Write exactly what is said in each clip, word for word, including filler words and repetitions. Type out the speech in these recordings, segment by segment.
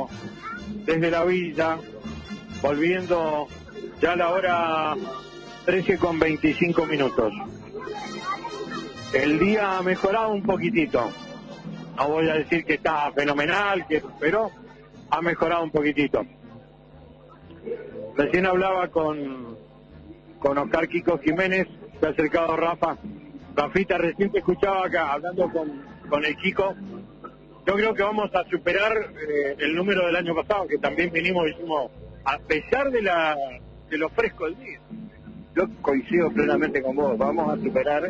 radio desde la villa, volviendo ya a la hora trece con veinticinco minutos. El día ha mejorado un poquitito. No voy a decir que está fenomenal, que, pero ha mejorado un poquitito. Recién hablaba con, con Oscar Kiko Jiménez, se ha acercado Rafa. Rafita, recién te escuchaba acá hablando con, con el Kiko. Yo creo que vamos a superar eh, el número del año pasado, que también vinimos y hicimos, a pesar de la de lo fresco del día. Yo coincido plenamente con vos, vamos a superar.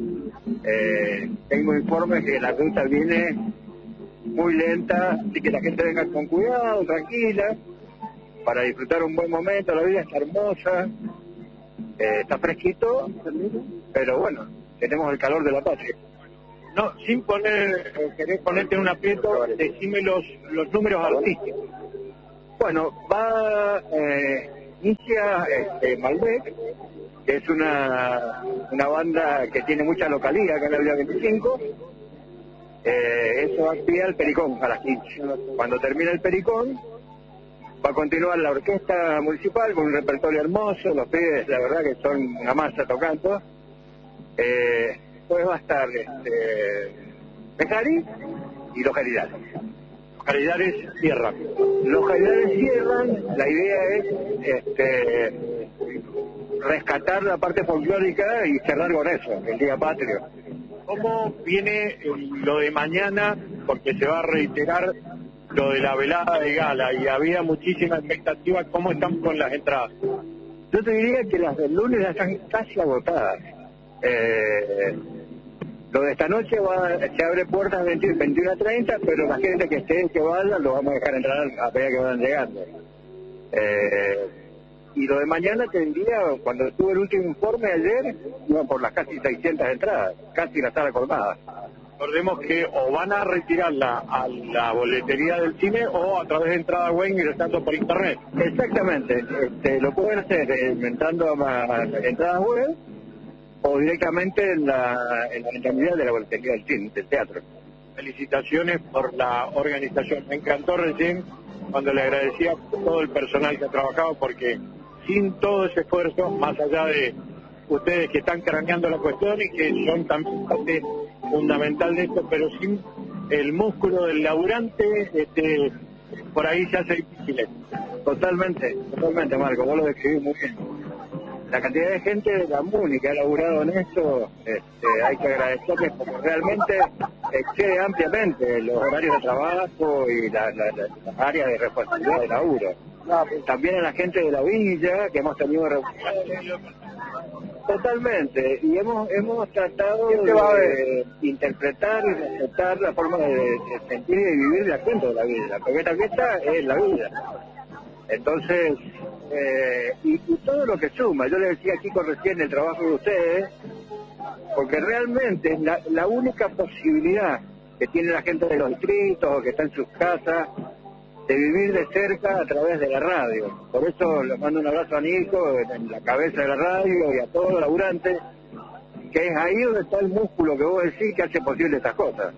Eh, tengo informes que la ruta viene muy lenta, así que la gente venga con cuidado, tranquila, para disfrutar un buen momento. La vida está hermosa, eh, está fresquito, pero bueno, tenemos el calor de la patria. No, sin poner, eh, querer ponerte en un aprieto, decime los, los números artísticos. Bueno, va, eh, inicia este, Malbec, que es una, una banda que tiene mucha localidad acá en la Villa veinticinco. Eh, eso va al Pericón a las quince. Cuando termina el Pericón, va a continuar la orquesta municipal con un repertorio hermoso. Los pibes, la verdad que son una masa tocando. Eh, después va a estar este, Mejari y los Caridares. Los Caridares cierran. Los Caridares cierran. La idea es este, rescatar la parte folclórica y cerrar con eso, el Día Patrio. ¿Cómo viene lo de mañana? Porque se va a reiterar lo de la velada de gala y había muchísima expectativa. ¿Cómo están con las entradas? Yo te diría que las del lunes ya están casi agotadas. Eh, lo de esta noche va, se abre puertas veintiuno a treinta, pero la gente que esté, que vaya, lo vamos a dejar entrar a medida que vayan llegando. Eh, y lo de mañana te diría, cuando tuve el último informe ayer, iban por las casi seiscientas entradas, casi la sala colmada. Recordemos que o van a retirarla a la boletería del cine o a través de entrada web ingresando por internet. Exactamente, este, lo pueden hacer eh, entrando a entradas web o directamente en la, en la ventanilla de la boletería del cine, del teatro. Felicitaciones por la organización. Me encantó recién cuando le agradecía a todo el personal que ha trabajado, porque sin todo ese esfuerzo, más allá de ustedes que están craneando la cuestión y que son también parte fundamental de esto, pero sin el músculo del laburante, este, por ahí se hace difícil. Totalmente, totalmente, Marco, vos lo describís muy bien. La cantidad de gente de la MUNI que ha laburado en esto, este, hay que agradecerles porque realmente excede ampliamente los horarios de trabajo y la, la, la, las áreas de responsabilidad de laburo. También a la gente de la villa, que hemos tenido reuniones. Totalmente, y hemos hemos tratado de interpretar y respetar la forma de, de sentir y de vivir de acuerdo de la vida, porque esta fiesta es la vida. Entonces, eh, y, y todo lo que suma, yo le decía aquí con recién el trabajo de ustedes, porque realmente es la, la única posibilidad que tiene la gente de los distritos o que está en sus casas de vivir de cerca a través de la radio. Por eso le mando un abrazo a Nico en, en la cabeza de la radio y a todos los laburantes, que es ahí donde está el músculo que vos decís que hace posible estas cosas.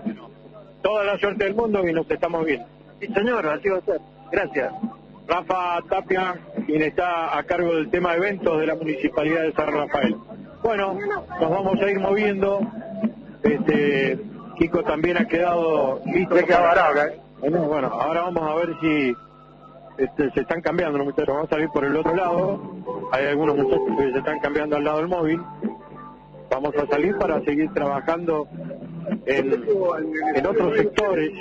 Toda la suerte del mundo y nos estamos viendo. Sí, señor, así va a ser. Gracias. Rafa Tapia, quien está a cargo del tema de eventos de la Municipalidad de San Rafael. Bueno, nos vamos a ir moviendo. Este, Kiko también ha quedado listo. Para... Bueno, bueno, ahora vamos a ver si este, se están cambiando los muchachos. Vamos a salir por el otro lado. Hay algunos muchachos que se están cambiando al lado del móvil. Vamos a salir para seguir trabajando en, en otros sectores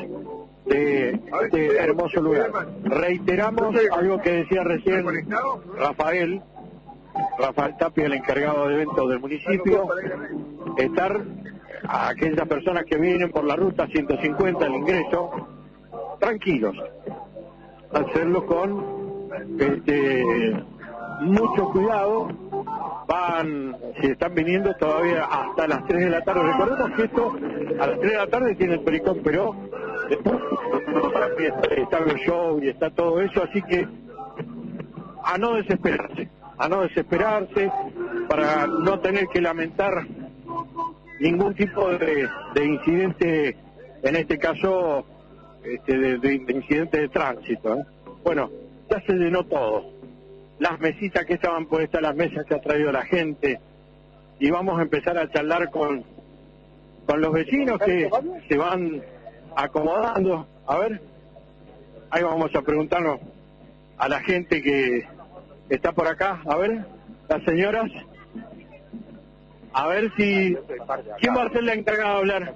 de este hermoso lugar. Reiteramos algo que decía recién Rafael, Rafael Tapia, el encargado de eventos del municipio, estar a aquellas personas que vienen por la ruta ciento cincuenta, el ingreso, tranquilos, hacerlo con este, mucho cuidado. Van, si están viniendo todavía hasta las tres de la tarde, recordemos que esto a las tres de la tarde tiene el Pericón, pero después está el show y está todo eso, así que a no desesperarse, a no desesperarse para no tener que lamentar ningún tipo de, de incidente, en este caso este, de, de, de incidentes de tránsito. ¿eh? Bueno, ya se llenó todo. Las mesitas que estaban puestas, las mesas que ha traído la gente, y vamos a empezar a charlar con, con los vecinos que se van acomodando. A ver, ahí vamos a preguntarnos a la gente que está por acá, a ver, las señoras, a ver si... ¿Quién va a ser la encargada de hablar?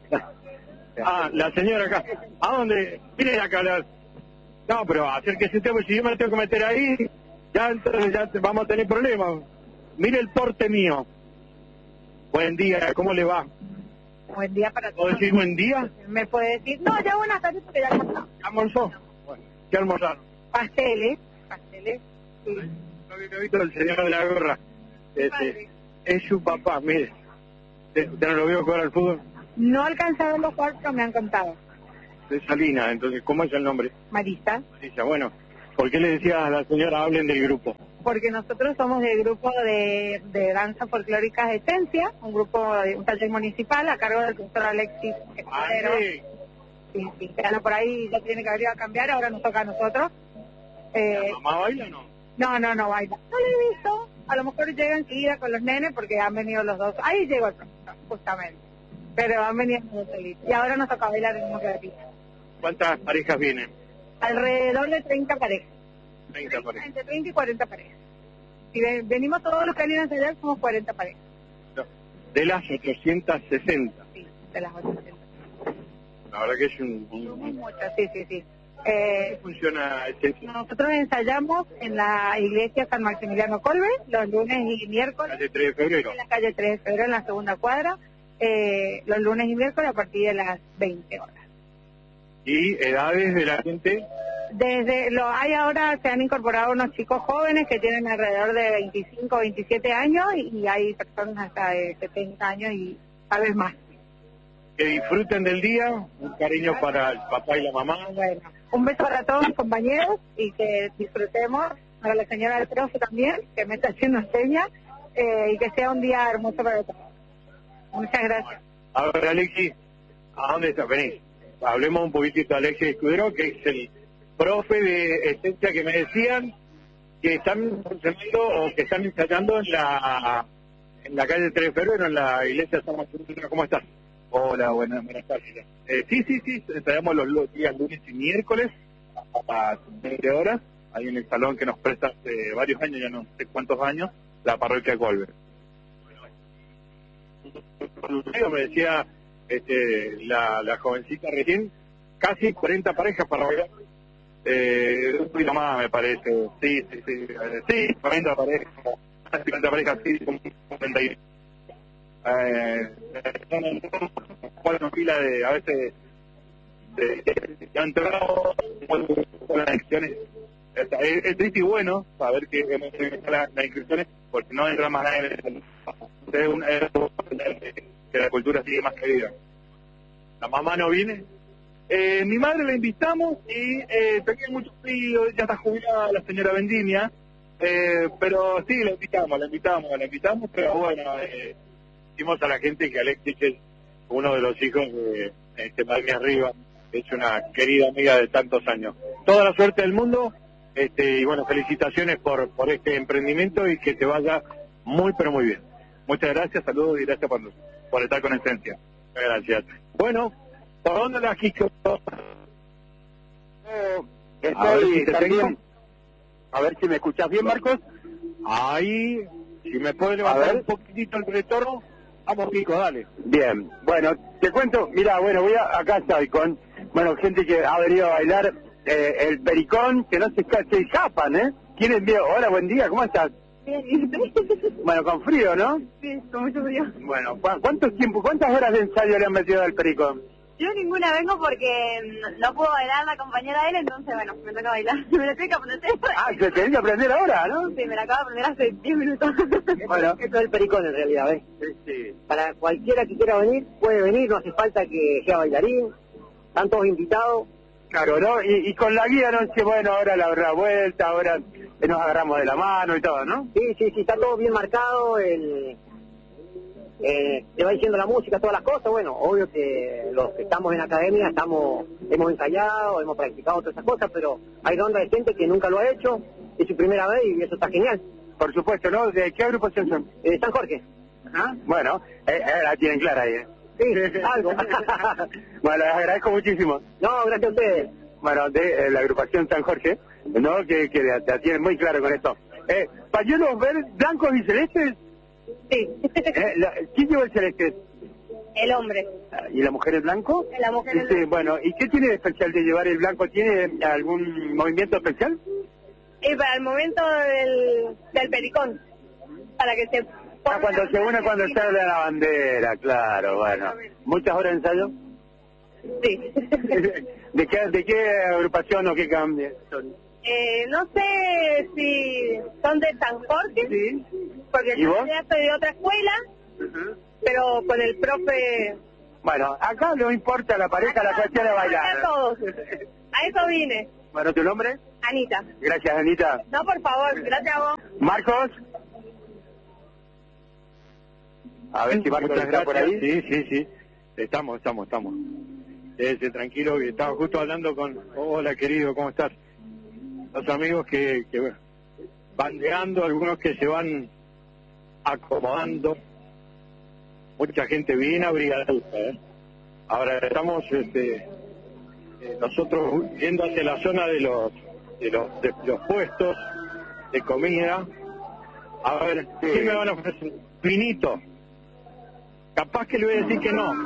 Ah, la señora acá. ¿A dónde? Miren acá hablar. No, pero acérquese usted, porque si yo me lo tengo que meter ahí, ya entonces ya vamos a tener problemas. Mire el porte mío. Buen día, ¿cómo le va? Buen día para todos. ¿Puedo decir buen día? ¿Me puede decir? No, ya buenas tardes porque ya almorzamos. ¿Almorzó? Bueno, ¿qué almorzaron? Pasteles, pasteles, sí. No había visto el señor de la gorra. Este, es su papá, mire. ¿Usted no lo vio jugar al fútbol? No alcanzaron los cuartos, me han contado. De Salina, entonces, ¿cómo es el nombre? Marisa. Marisa, bueno. ¿Por qué le decía a la señora hablen del grupo? Porque nosotros somos del grupo de, de danza folclórica Esencia, un grupo, de un taller municipal a cargo del profesor Alexis Escudero. Sí. Sí, sí, que anda por ahí, ya tiene que haber ido a cambiar, ahora nos toca a nosotros. Eh, ¿La mamá baila o no? no, no, no baila. No lo he visto, a lo mejor llega enseguida con los nenes porque han venido los dos. Ahí llegó el profesor, justamente. Pero han venido los dos solitos. Y ahora nos toca bailar en un ratito. ¿Cuántas parejas vienen? Alrededor de treinta parejas. treinta parejas. Entre treinta y cuarenta parejas. Si ven, venimos todos los que vienen a ensayar, somos cuarenta parejas. No, de las ochocientas sesenta. Sí, de las ochocientas. La verdad que es un... un- Somos muchas, sí, sí, sí. Eh, ¿Cómo funciona Esencia? nosotros ensayamos en la iglesia San Maximiliano Colbe, los lunes y miércoles, Calle tres de febrero. en la calle tres de febrero, en la segunda cuadra, eh, los lunes y miércoles a partir de las veinte horas. ¿Y edades de la gente? Desde lo hay ahora, se han incorporado unos chicos jóvenes que tienen alrededor de veinticinco, veintisiete años y hay personas hasta de setenta años y tal vez más. Que disfruten del día, un cariño para el papá y la mamá. Bueno, un beso para todos mis compañeros y que disfrutemos, para la señora del profe también, que me está haciendo señas, eh, y que sea un día hermoso para todos. Muchas gracias. A ver, Alexis, ¿a dónde está? Vení. Hablemos un poquitito de Alexis Escudero, que es el profe de Esencia que me decían que están funcionando o que están ensayando en la en la calle tres de febrero, en la iglesia San Maximiliano. ¿Cómo estás? Hola, buenas, buenas tardes. Eh, sí, sí, sí, ensayamos los, los días lunes y miércoles a las veinte horas, ahí en el salón que nos presta hace varios años, ya no sé cuántos años, la parroquia de Colbert. Me decía este, la, la jovencita recién, casi cuarenta parejas para bailar. Eh, un poquito más, me parece. Sí, sí, sí. Eh, sí, cuarenta parejas, casi cuarenta parejas, sí, con cuarenta y... Eh, son cuatro filas de, a veces, de, de, de han entrado con las inscripciones. Es, es, es triste y bueno saber que hemos hecho las, las inscripciones, porque no entra más nadie. Es un, es que la cultura sigue más querida. ¿La mamá no viene? Eh, mi madre la invitamos y eh, tenía mucho frío, ya está jubilada la señora Vendimia, eh, pero sí, la invitamos, la invitamos, la invitamos, pero bueno, eh, Decimos a la gente que Alexis es uno de los hijos de este Madre Arriba, es una querida amiga de tantos años. Toda la suerte del mundo, este, y bueno, felicitaciones por, por este emprendimiento y que te vaya muy, pero muy bien. muchas gracias, saludos y gracias por, por estar con Esencia. Gracias. Bueno, ¿por dónde la Kiko? Eh, A ver si estoy te también... tengo. A ver si me escuchas bien, Marcos. Ahí, si me puede A levantar ver. un poquitito el retorno, vamos Kiko, dale. Bien, bueno, te cuento, mira, bueno, voy a, acá estoy con, bueno, gente que ha venido a bailar eh, el pericón, que no se, esca- se escapan, ¿eh? ¿Quiénes veo? Hola, buen día, ¿cómo estás? Bien, Bueno, con frío, ¿no? sí, con mucho frío. Bueno, ¿cu- ¿cuánto tiempo, cuántas horas de ensayo le han metido al pericón? Yo ninguna vengo porque mm, no puedo bailar la compañera de él, entonces bueno, me toca bailar. Me lo tengo que aprender. Ah, se tenés que aprender ahora, ¿no? Sí, me la acabo de aprender hace diez minutos. Bueno, Esto es el pericón en realidad, ¿ves? sí. Para cualquiera que quiera venir, puede venir, no hace falta que sea bailarín, están todos invitados. Claro, ¿no? Y, y con la guía no sé, bueno, ahora la, la vuelta, ahora nos agarramos de la mano y todo, ¿no? Sí, sí, sí, está todo bien marcado, el, eh, te va diciendo la música, todas las cosas. Bueno, obvio que los que estamos en academia estamos, hemos ensayado, hemos practicado todas esas cosas, pero hay ronda de gente que nunca lo ha hecho, es su primera vez y eso está genial. Por supuesto, ¿no? ¿De qué agrupación son? Eh, San Jorge. ¿Ah? Bueno, eh, eh, la tienen clara ahí, ¿eh? Sí, algo. Bueno, les agradezco muchísimo. No, gracias a ustedes. Bueno, de eh, la agrupación San Jorge, ¿no? Que, que la tienen muy claro con esto. Eh, ¿Pañuelos verdes, blancos y celestes? Sí. Eh, la, ¿Quién lleva el celeste? El hombre. ¿Y la mujer es blanco? La mujer es Sí, blanco. bueno, ¿y qué tiene de especial de llevar el blanco? ¿Tiene algún movimiento especial? Y para el momento del, del pericón, para que se... Ah, cuando se une cuando sale la bandera, claro, bueno. ¿Muchas horas de ensayo? Sí. ¿De qué, de qué agrupación o qué cambio son? Eh, no sé si son de San Jorge, Sí. porque ¿Y yo vos? ya soy de otra escuela, pero con el profe... Bueno, acá no importa la pareja, la cuestión es bailar. A todos. A eso vine. Bueno, ¿tu nombre? Anita. Gracias, Anita. No, por favor, gracias a vos. ¿Marcos? A ver si Marcos Muchas está por gracias. ahí. Sí, sí, sí. Estamos, estamos, estamos. Quédese tranquilo, que estaba justo hablando con... Hola, querido, ¿cómo estás? Los amigos que, que van llegando, algunos que se van acomodando. Mucha gente bien abrigadita, ¿eh? Ahora estamos este, eh, nosotros yendo hacia la zona de los, de los, de los puestos de comida. A ver, ¿qué me van a ofrecer? Vinito. Capaz que le voy a decir que no.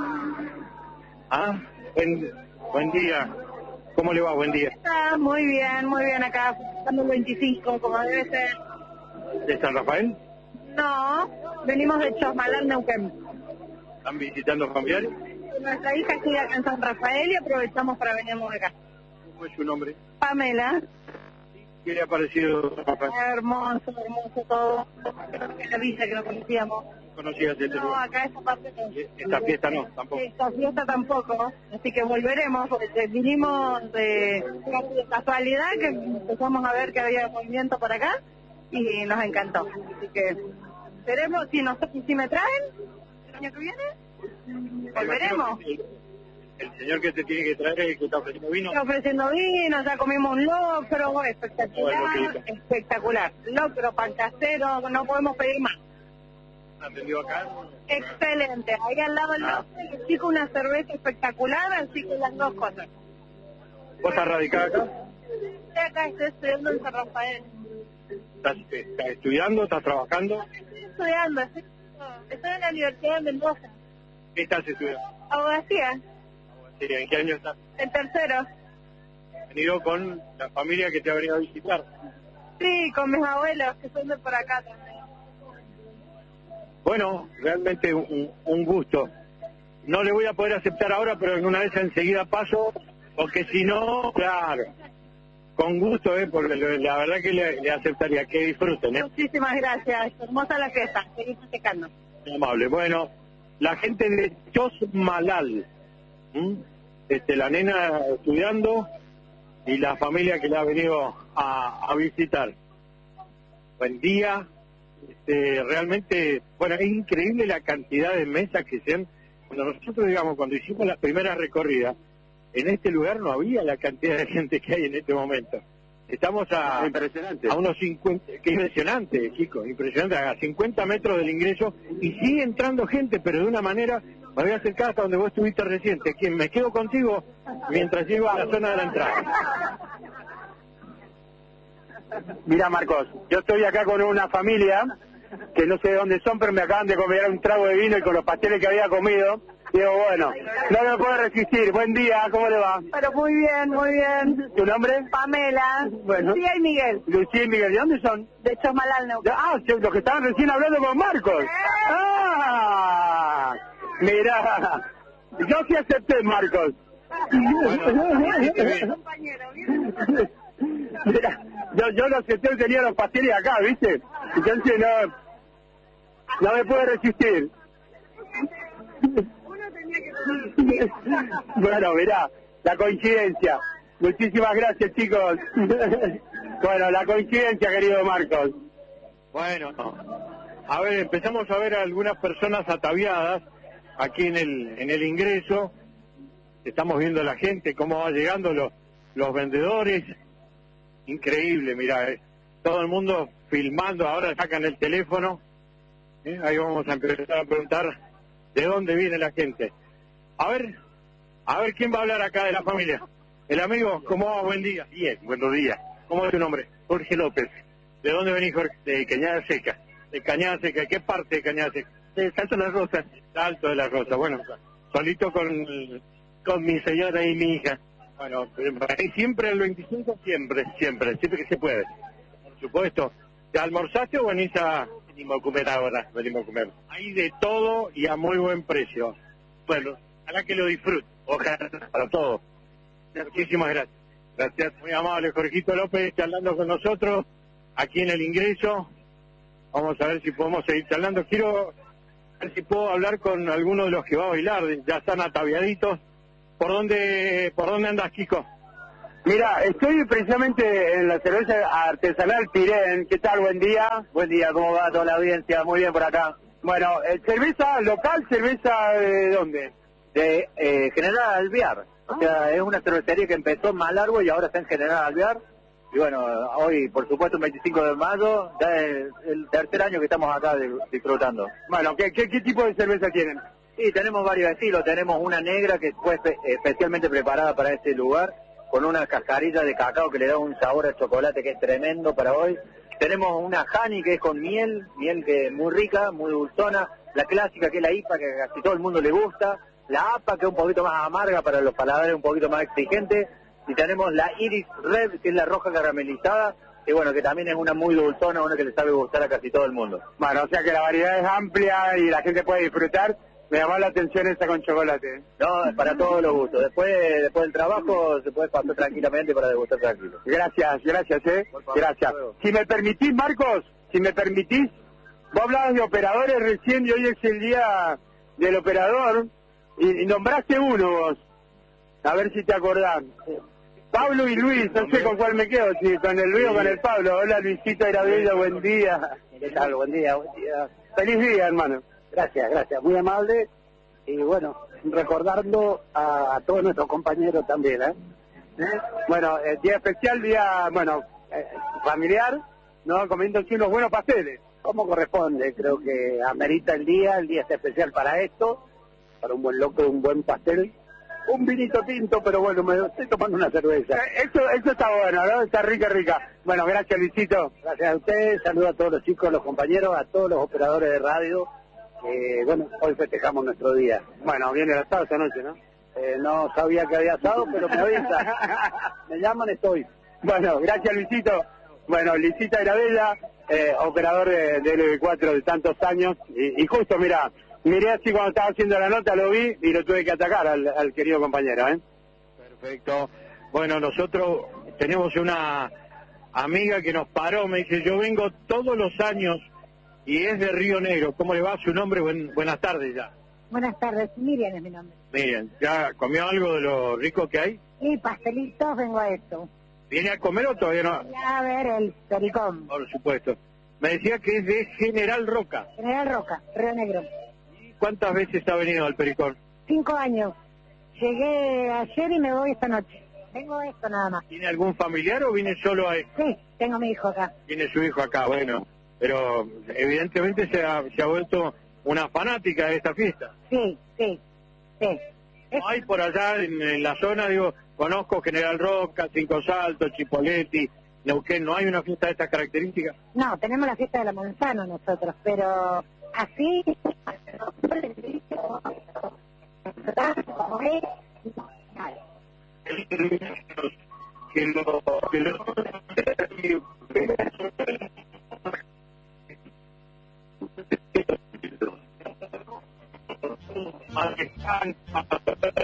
¿Ah? Buen, buen día. ¿Cómo le va? Buen día. Está muy bien, muy bien acá, estamos el veinticinco, como debe ser. ¿De San Rafael? No, venimos de Chosmalal, Neuquén. ¿Están visitando familiares? Nuestra hija estudia acá en San Rafael y aprovechamos para venirnos acá. ¿Cómo es su nombre? Pamela, ¿Qué le ha parecido San Rafael? hermoso, hermoso todo. La villa que no conocíamos. ¿Conocías este No, lugar? acá esa parte no. Esta fiesta no, tampoco. Esta fiesta tampoco, así que volveremos, porque vinimos de, casi de casualidad, que empezamos a ver que había movimiento por acá y nos encantó. Así que esperemos, si, nos, si me traen el año que viene, volveremos. El, el señor que te tiene que traer es el que está ofreciendo vino. Estoy ofreciendo vino, ya comimos un locro, espectacular, Bueno, qué espectacular. Locro, pan casero, no podemos pedir más. ¿Atendió acá? Excelente, ahí al lado del Ah. el chico una cerveza espectacular, así que las dos cosas. ¿Vos estás radicada acá? Estoy acá, estoy estudiando en San Rafael. ¿Estás, estás estudiando? ¿Estás trabajando? Estoy estudiando, estoy, estoy en la Universidad de Mendoza, ¿Qué estás estudiando? abogacía, Sí, ¿en qué año estás? en tercero. ¿Has venido con la familia que te ha venido a visitar? Sí, con mis abuelos, que son de por acá también. Bueno, realmente un, un gusto. No le voy a poder aceptar ahora, pero en una vez enseguida paso, porque si no, claro, con gusto, ¿eh? Porque le- la verdad que le, le aceptaría, que disfruten, ¿eh? Muchísimas gracias, hermosa la fiesta, seguimos festejando. Muy amable. Bueno, la gente de Chosmalal, ¿m? este, la nena estudiando y la familia que le ha venido a, a visitar. Buen día. Este, realmente, bueno, es increíble la cantidad de mesas que se han... Cuando nosotros, digamos, cuando hicimos las primeras recorridas, en este lugar no había la cantidad de gente que hay en este momento. Estamos a, Impresionante. a unos cincuenta, que impresionante, chicos, impresionante, a cincuenta metros del ingreso, y sigue entrando gente, pero de una manera, me voy a acercar hasta donde vos estuviste reciente, que me quedo contigo mientras llego a la zona de la entrada. Mira, Marcos, yo estoy acá con una familia que no sé de dónde son, pero me acaban de comer un trago de vino y con los pasteles que había comido. Digo, bueno, no me puedo resistir. Buen día, ¿cómo le va? Pero muy bien, muy bien. ¿Tu nombre? Pamela, Bueno. Lucía y Miguel, Lucía y Miguel. ¿De dónde son? de Chosmalal, Neuquén. Ah, sí, los que estaban recién hablando con Marcos. Ah, mira, yo sí acepté, Marcos. Compañero, bien. Mira, yo, yo lo acepté y tenía los pasteles acá, ¿viste? Entonces no, no me puedo resistir. Uno tenía que... Bueno, mirá, la coincidencia. Muchísimas gracias, chicos. Bueno, la coincidencia, querido Marcos. Bueno, A ver, empezamos a ver a algunas personas ataviadas aquí en el en el ingreso. Estamos viendo la gente, cómo va llegando los, los vendedores. Increíble, mirá, eh. todo el mundo filmando, ahora sacan el teléfono. ¿eh? Ahí vamos a empezar a preguntar de dónde viene la gente. A ver, a ver quién va a hablar acá de la familia. El amigo, ¿cómo va? Buen día. Bien, buenos días. ¿Cómo es tu nombre? Jorge López, ¿De dónde venís, Jorge? de Cañada Seca, De Cañada Seca. ¿Qué parte de Cañada Seca? de Salto de las Rosas, Alto de la Rosa. Bueno, solito con... con mi señora y mi hija. Bueno, ¿y siempre el veinticinco? Siempre, siempre, siempre que se puede. Por supuesto. ¿Te almorzaste o venís a...? Venimos a comer ahora. Venimos a comer. Hay de todo y a muy buen precio. Bueno, Ojalá que lo disfruten. ojalá. Para todos. Muchísimas gracias. Gracias. Muy amable, Jorgito López, charlando con nosotros aquí en el ingreso. Vamos a ver si podemos seguir charlando. Quiero ver si puedo hablar con alguno de los que va a bailar. Ya están ataviaditos. ¿Por dónde, por dónde andas, Kiko? Mira, estoy precisamente en la cerveza artesanal Pirén. ¿Qué tal? Buen día. Buen día, ¿cómo va toda la audiencia? Muy bien por acá. Bueno, eh, cerveza local, cerveza de dónde? De eh, General Alvear. O sea, es una cervecería que empezó más largo y ahora está en General Alvear. Y bueno, hoy, por supuesto, el veinticinco de mayo, ya es el tercer año que estamos acá de- disfrutando. Bueno, ¿qué, qué, ¿qué tipo de cerveza tienen? Sí, tenemos varios estilos. Tenemos una negra que fue espe- especialmente preparada para este lugar, con una cascarilla de cacao que le da un sabor a chocolate que es tremendo para hoy. Tenemos una honey que es con miel, miel que es muy rica, muy dulzona. La clásica que es la I P A, que a casi todo el mundo le gusta. La A P A, que es un poquito más amarga para los paladares, un poquito más exigente. Y tenemos la Iris Red, que es la roja caramelizada, que bueno, que también es una muy dulzona, una que le sabe gustar a casi todo el mundo. Bueno, o sea que la variedad es amplia y la gente puede disfrutar. Me llamó la atención esta con chocolate. No, es para todos los gustos. Después, después del trabajo se puede pasar tranquilamente para degustar tranquilo. Gracias, gracias, eh. Gracias. Si me permitís, Marcos, si me permitís, vos hablabas de operadores recién y hoy es el día del operador y, y nombraste uno vos. A ver si te acordás. Pablo y Luis, no sé con cuál me quedo, si con el Luis o con el Pablo. Hola Luisito Iravillo, buen día. ¿Qué tal? Buen día, buen día. Feliz día, hermano. Gracias, gracias, muy amable. Y bueno, recordando a, a todos nuestros compañeros también, ¿eh? ¿Eh? Bueno, el día especial, día, bueno, eh, familiar, ¿no? Comiéndose unos buenos pasteles. Como corresponde, creo que amerita el día, el día está especial para esto, para un buen loco, un buen pastel. Un vinito tinto, pero bueno, me estoy tomando una cerveza. Eh, Eso, eso está bueno, ¿no? Está rica, rica. Bueno, gracias, Luisito. Gracias a ustedes, saludo a todos los chicos, los compañeros, a todos los operadores de radio. Eh, bueno, hoy festejamos nuestro día. Bueno, viene el asado esta noche, ¿no? Eh, no sabía que había asado, pero me avisa. Me llaman, estoy. Bueno, gracias, Luisito. Bueno, Luisita Irabella, eh, operador de, de L B cuatro de tantos años. Y, y justo, mira, miré así cuando estaba haciendo la nota, lo vi y lo tuve que atacar al, al querido compañero, ¿eh? Perfecto. Bueno, nosotros tenemos una amiga que nos paró, me dice, yo vengo todos los años y es de Río Negro. ¿Cómo le va su nombre? Buen- buenas tardes ya. Buenas tardes, Miriam es mi nombre. Miren, ¿ya comió algo de lo rico que hay? Y pastelitos, vengo a esto. ¿Viene a comer o todavía no? Voy a ver el pericón. Por supuesto. Me decía que es de General Roca. General Roca, Río Negro. ¿Cuántas veces ha venido al Pericón? Cinco años. Llegué ayer y me voy esta noche. Vengo a esto nada más. ¿Tiene algún familiar o viene solo a esto? Sí, tengo mi hijo acá. Tiene su hijo acá, bueno. Pero evidentemente se ha, se ha vuelto una fanática de esta fiesta. Sí, sí, sí. Es- No hay por allá en, en la zona, digo, conozco General Roca, Cinco Saltos, Chipoleti, Neuquén, ¿no hay una fiesta de estas características? No, tenemos la fiesta de la manzana nosotros, pero así... Que lo, que lo,